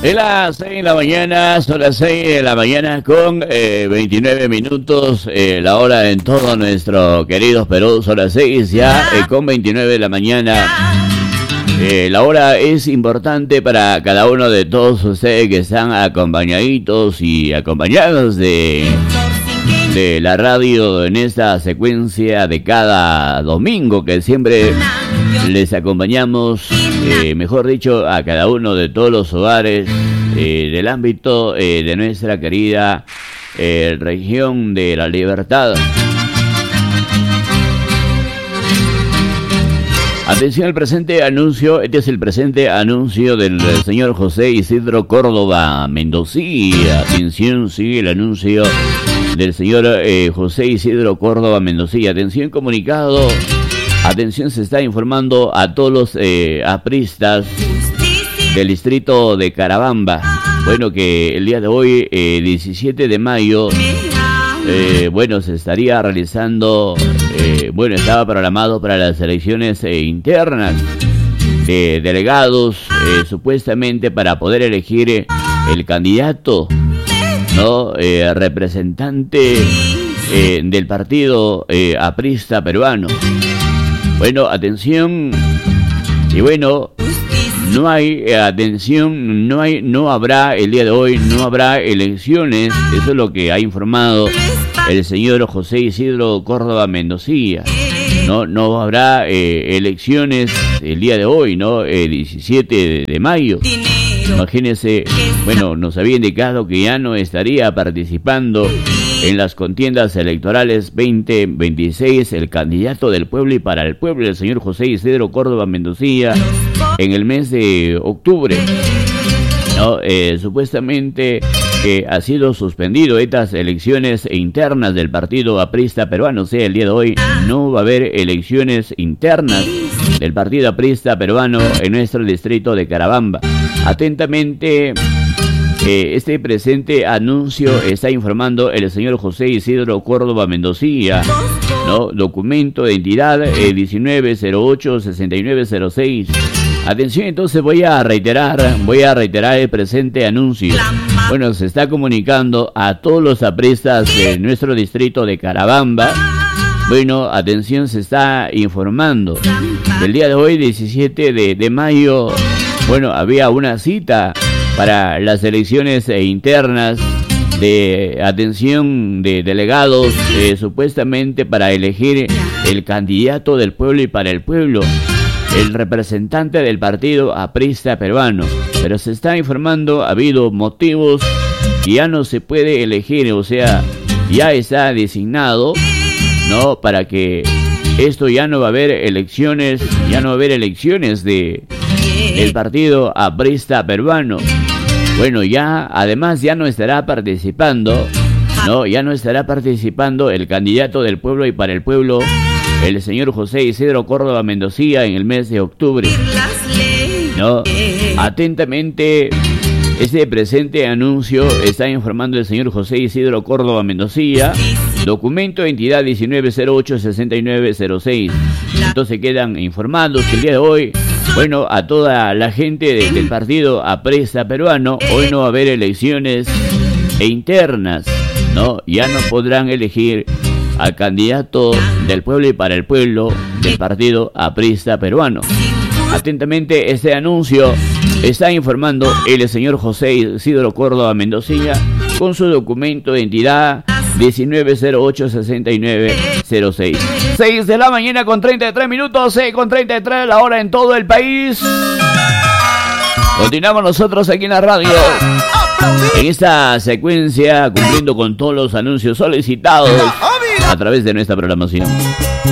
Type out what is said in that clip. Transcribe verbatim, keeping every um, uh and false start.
Es las seis de la mañana, son las seis de la mañana con eh, veintinueve minutos, eh, la hora en todo nuestro querido Perú, son las seis ya eh, con veintinueve de la mañana. Eh, la hora es importante para cada uno de todos ustedes que están acompañaditos y acompañados de, de la radio en esta secuencia de cada domingo que siempre les acompañamos, eh, mejor dicho, a cada uno de todos los hogares eh, del ámbito eh, de nuestra querida eh, región de La Libertad. Atención al presente anuncio, este es el presente anuncio del señor José Isidro Córdoba Mendocía. Atención, sigue el anuncio del señor eh, José Isidro Córdoba Mendocía. Atención, comunicado. Atención, se está informando a todos los eh, apristas del distrito de Carabamba. Bueno, que el día de hoy, eh, diecisiete de mayo, eh, bueno, se estaría realizando, eh, bueno, estaba programado para las elecciones eh, internas de delegados, eh, supuestamente para poder elegir eh, el candidato, ¿no? Eh, representante eh, del partido eh, aprista peruano. Bueno, atención, y bueno, no hay, eh, atención, no hay, no habrá, el día de hoy no habrá elecciones, eso es lo que ha informado el señor José Isidro Córdoba Mendocía, no, no habrá eh, elecciones el día de hoy, ¿no? El diecisiete de mayo. Imagínense, bueno, nos había indicado que ya no estaría participando en las contiendas electorales veinte veintiséis el candidato del pueblo y para el pueblo, el señor José Isidro Córdoba Mendocía, en el mes de octubre, ¿no? Eh, supuestamente que ha sido suspendido estas elecciones internas del partido aprista peruano. O sea, el día de hoy no va a haber elecciones internas del partido aprista peruano en nuestro distrito de Carabamba. Atentamente, eh, este presente anuncio está informando el señor José Isidro Córdoba Mendocía, ¿no? Documento de identidad eh, diecinueve cero ocho sesenta y nueve cero seis. Atención, entonces voy a reiterar, voy a reiterar el presente anuncio. Bueno, se está comunicando a todos los apristas de nuestro distrito de Carabamba. Bueno, atención, se está informando. El día de hoy, diecisiete de mayo, bueno, había una cita para las elecciones internas de atención de delegados, eh, supuestamente para elegir el candidato del pueblo y para el pueblo, el representante del partido aprista peruano. Pero se está informando, ha habido motivos y ya no se puede elegir, o sea, ya está designado, ¿no? Para que esto ya no va a haber elecciones, ya no va a haber elecciones de el partido aprista peruano. Bueno, ya, además ya no estará participando, ¿no? Ya no estará participando el candidato del pueblo y para el pueblo, el señor José Isidro Córdoba Mendocía, en el mes de octubre, ¿no? Atentamente, este presente anuncio está informando el señor José Isidro Córdoba Mendocía, documento de identidad diecinueve cero ocho sesenta y nueve cero seis. Entonces quedan informados que el día de hoy, bueno, a toda la gente de, del partido aprista peruano, hoy no va a haber elecciones e internas, ¿no? Ya no podrán elegir al candidato del pueblo y para el pueblo del partido aprista peruano. Atentamente, este anuncio está informando el señor José Isidro Córdoba Mendocía con su documento de identidad diecinueve cero ocho sesenta y nueve cero seis. seis de la mañana con treinta y tres minutos, seis con treinta y tres la hora en todo el país. Continuamos nosotros aquí en la radio, en esta secuencia, cumpliendo con todos los anuncios solicitados a través de nuestra programación.